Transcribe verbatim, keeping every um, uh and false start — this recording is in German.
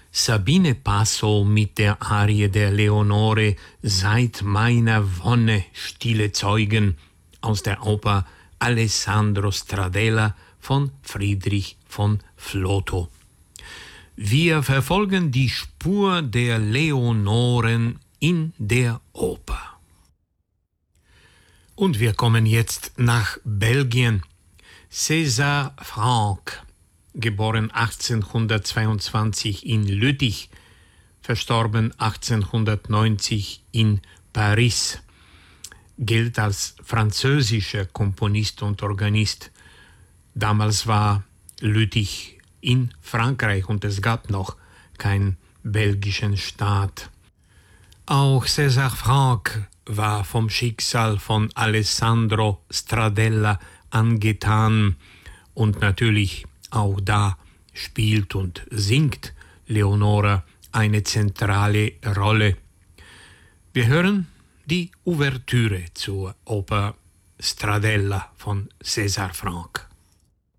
Sabine Passo mit der Arie der Leonore Seid meiner Wonne stille Zeugen aus der Oper Alessandro Stradella von Friedrich von Flotow. Wir verfolgen die Spur der Leonoren in der Oper. Und wir kommen jetzt nach Belgien. César Franck, geboren achtzehnhundertzweiundzwanzig in Lüttich, verstorben achtzehnhundertneunzig in Paris, gilt als französischer Komponist und Organist. Damals war Lüttich in Frankreich und es gab noch keinen belgischen Staat. Auch César Franck war vom Schicksal von Alessandro Stradella angetan und natürlich auch da spielt und singt Leonore eine zentrale Rolle. Wir hören die Ouvertüre zur Oper Stradella von César Franck.